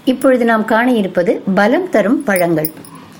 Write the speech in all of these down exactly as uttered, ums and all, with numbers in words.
இப்பொழுது நாம் காண இருப்பது பலம் தரும் பழங்கள்.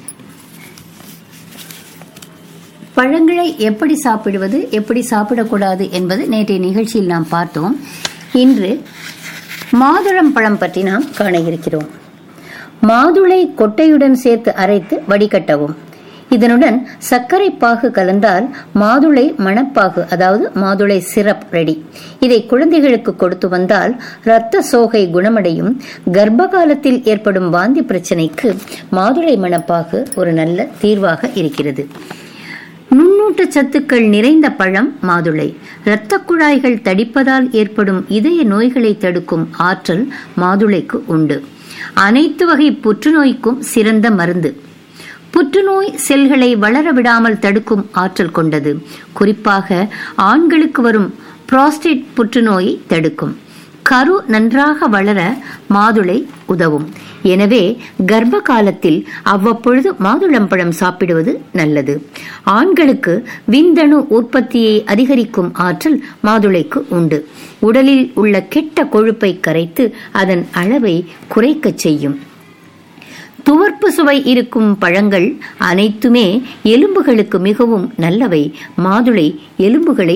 பழங்களை எப்படி சாப்பிடுவது, எப்படி சாப்பிடக்கூடாது என்பது நேற்றைய நிகழ்ச்சியில் நாம் பார்த்தோம். இன்று மாதுளம் பழம் பற்றி நாம் காண இருக்கிறோம். மாதுளை கொட்டையுடன் சேர்த்து அரைத்து வடிகட்டவும். இதனுடன் சர்க்கரை பாகு கலந்தால் மாதுளை மணப்பாகு, அதாவது மாதுளை சிரப் ரெடி. இதை குழந்தைகளுக்கு கொடுத்து வந்தால் இரத்த சோகை குணமடையும். கர்ப்ப காலத்தில் ஏற்படும் வாந்தி பிரச்சனைக்கு மாதுளை மணப்பாகு ஒரு நல்ல தீர்வாக இருக்கிறது. நுண்ணூட்ட சத்துக்கள் நிறைந்த பழம் மாதுளை. இரத்த குழாய்கள் தடிப்பதால் ஏற்படும் இதய நோய்களை தடுக்கும் ஆற்றல் மாதுளைக்கு உண்டு. அனைத்து வகை புற்றுநோய்க்கும் சிறந்த மருந்து. புற்றுநோய் செல்களை வளர விடாமல் தடுக்கும் ஆற்றல் கொண்டது. குறிப்பாக ஆண்களுக்கு வரும் புரோஸ்டேட் புற்றுநோயை தடுக்கும். கரு நன்றாக வளர மாதுளை உதவும். எனவே கர்ப்ப காலத்தில் அவ்வப்பொழுது மாதுளம்பழம் சாப்பிடுவது நல்லது. ஆண்களுக்கு விந்தணு உற்பத்தியை அதிகரிக்கும் ஆற்றல் மாதுளைக்கு உண்டு. உடலில் உள்ள கெட்ட கொழுப்பை கரைத்து அதன் அளவை குறைக்க செய்யும். துவர்ப்பு சுவை இருக்கும் பழங்கள் அனைத்துமே எலும்புகளுக்கு மிகவும் நல்லவை. மாதுளை எலும்புகளை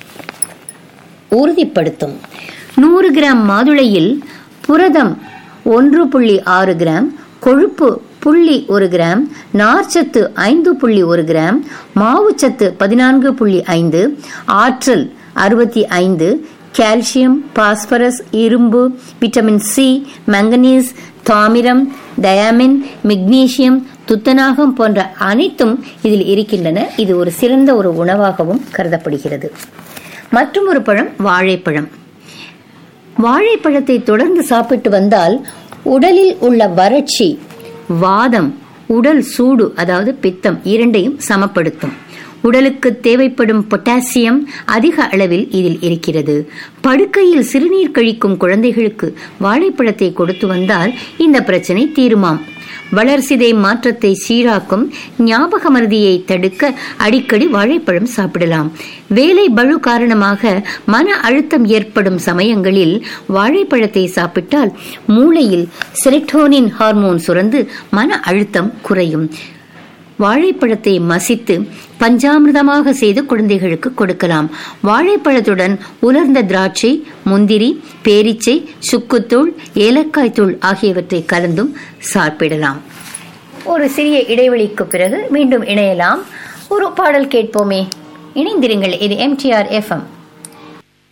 உறுதிப்படுத்தும். நூறு கிராம் மாதுளையில் புரதம் ஒன்று புள்ளி ஆறு கிராம், கொழுப்பு புள்ளி ஒரு கிராம், நார்ச்சத்து ஐந்து புள்ளி ஒரு கிராம், மாவுச்சத்து பதினான்கு புள்ளி ஐந்து, ஆற்றல் அறுபத்தி ஐந்து, கால்சியம், பாஸ்பரஸ், இரும்பு, விட்டமின் சி, மங்கனீஸ், தாமிரம், டயாமின், மெக்னீசியம், துத்தநாகம் போன்ற அனைத்தும் இதில் இருக்கின்றன. இது ஒரு சிறந்த ஒரு உணவாகவும் கருதப்படுகிறது. மற்றும் ஒரு பழம் வாழைப்பழம். வாழைப்பழத்தை தொடர்ந்து சாப்பிட்டு வந்தால் உடலில் உள்ள வறட்சி, வாதம், உடல் சூடு அதாவது பித்தம் இரண்டையும் சமப்படுத்தும். உடலுக்கு தேவைப்படும் பொட்டாசியம் அதிக அளவில் இதில் இருக்கிறது. படுக்கையில் சிறுநீர் கழிக்கும் குழந்தைகளுக்கு வாழைப்பழத்தை கொடுத்து வந்தால் இந்த பிரச்சனை தீருமாம். வளர்சிதை மாற்றத்தை சீராக்கும். ஞாபக மறதியை தடுக்க அடிக்கடி வாழைப்பழம் சாப்பிடலாம். வேலை பளு காரணமாக மன அழுத்தம் ஏற்படும் சமயங்களில் வாழைப்பழத்தை சாப்பிட்டால் மூளையில் செரோட்டோனின் ஹார்மோன் சுரந்து மன அழுத்தம் குறையும். வாழைப்பழத்தை மசித்து பஞ்சாமிர்தமாக செய்து குழந்தைகளுக்கு கொடுக்கலாம். வாழைப்பழத்துடன் உலர்ந்த திராட்சை, முந்திரி, பேரிச்சை, சுக்குத்தூள், ஏலக்காய் தூள் ஆகியவற்றை கலந்தும் சாப்பிடலாம். ஒரு சிறிய இடைவெளிக்கு பிறகு மீண்டும் இணையலாம். ஒரு பாடல் கேட்போமே. இணைந்திருங்கள். இது M D R F M